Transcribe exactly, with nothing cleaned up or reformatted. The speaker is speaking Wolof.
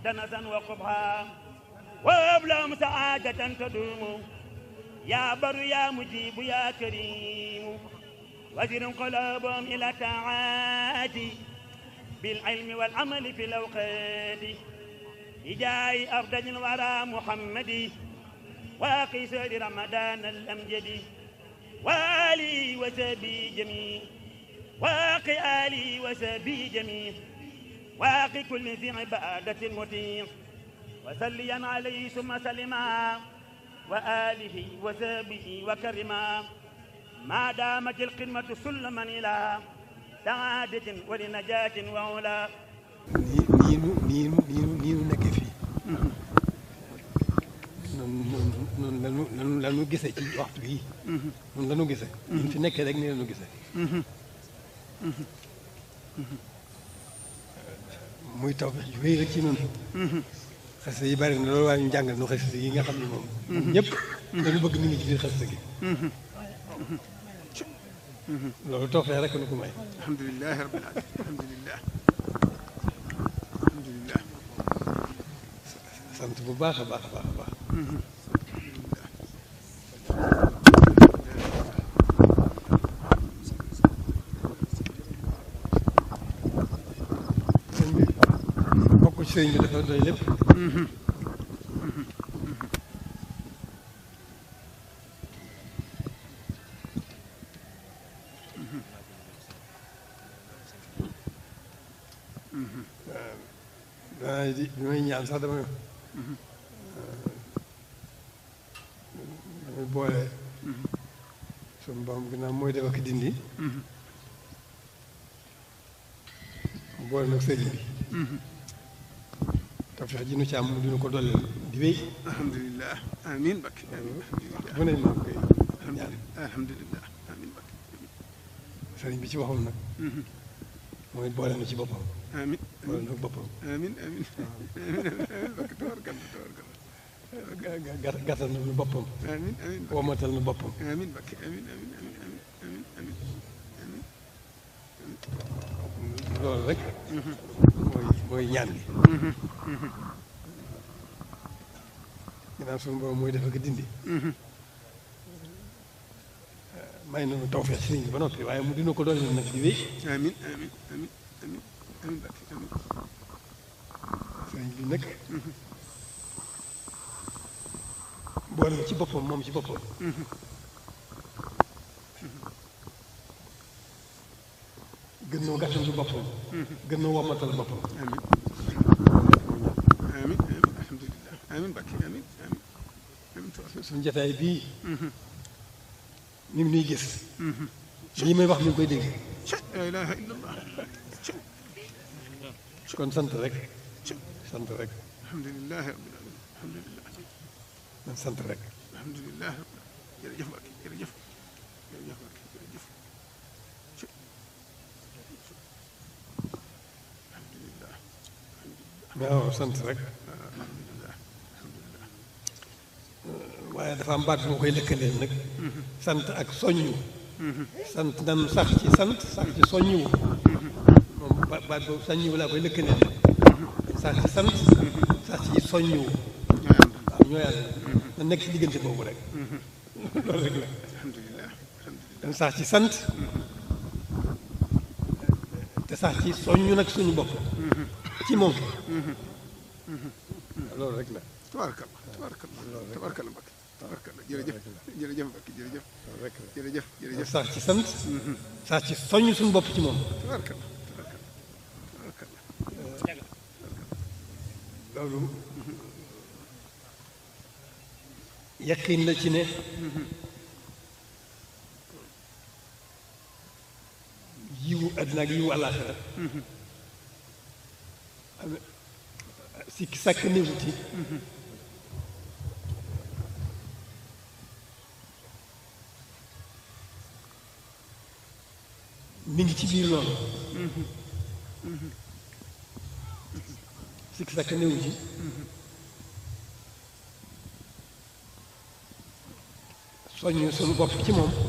دنسا وقبها وابلهم سعادة تدوم يا بر يا مجيب يا كريم وزر قلوبهم إلى طاعاتي بالعلم والعمل في الأوقات بجاي أفضل الورى محمد واقي سير رمضان الأمجد والي وسبي جميع واقي آلي وسبي جميع واقي كل ذي عبادة مطيع وسليا عليه ثم سلما وآله وسبه وكرما ما دامت القمة سلما إلى سعادة ولنجاة وعلا نينو نينو نينو نينو nekk fii noonu noonu lanu lanu lanu gisee ci waxtu bii noonu lanu gisee ñu fi nekkee rek ni lanu gisee muy taw ju wéy rek ci noonu xasida yi bari na loolu waaye ñu jàngal nu xasida yi nga xam ne moom ñëpp dañu bëgg mi ngi ci biir xasida gi loolu tawfeex rek nu ko may alhamdulilah rabbil alamin alhamdulilah alhamdulilah sant bu baax a baax a baax a baax sëñ bi bokk ci sëñ bi dafa doy lépp waaw di bi may ñaan sax dama damay boole suñu borom ginnaaw mooy def ak dindi boole nag sëriñ bi tawfeex ji nu ci am mu dina ko dolleel di wéy alhamdulilah amin bakki amin bu ne maa koy ñaan alhamdulilah amin bakki sëriñ bi ci waxam nag mooy boole na ci boppam amin boole na boppam amin amin bakki tabarkalla tabarkalla gàttal na nu boppam amin amin womatal na boppam amin bakki amin amin amin amin amin amin amin loolu rek mooy mooy ñaan gi ginnaaw suñu borom mooy def ak dindi may nañu tawfeex sëriñ bi ba noppi waaye mu dina ko doon nag di wéy amin amin amin amin amin bakki amin sëriñ bi nag boole na ci boppam moom ci boppam gën noo gàttandu boppam gën noo womatal boppam amin amin amin alhamdulilah amin bakki amin amin amin tabarkalla suñu jotaay bii mi ngi nuy gis lii may wax mi ngi koy dégg la ilaha illallah kon sant rek sant rek alhamdulilah rabbil alamin alhamdulilah man sant rek alhamdulilah jërëjëf bakki jërëjëf jërëjëf bakki jërëjëf alhamdulilah waaw sant rek alhamdulilah alhamdulilah waaye dafa am baat bu ma koy lëkkaleen nag sant ak soññu sant nan sax ci sant sax ci soññu moom ba- baat boobu soññu laa koy lëkkaleen sax ci sant sax ci soññu waaw ñoo yàlla na nekk ci diggante boobu rek loolu rek la alhamdulilah alhamdulilah dan sax ci sant te sax ci soññu nag suñu bopp ci moom loolu rek la tabaarkalla tabaarkalla tabaarkalla bakki tabaarkalla jërëjëf jërëjëf bakki jërëjëf loolu rek la jërëjëf jërëjëf sax ci sant sax ci soññ suñu bopp ci moom tabaarkalla tabaarkalla tabaarkalla loolu yaqin la ci ne yiwu àddina ak yiwu àllaaxira am sikki sàkk néewu ci mi ngi ci biir loolu sikki sàkk néewu ci soññ suñu bopp ci moom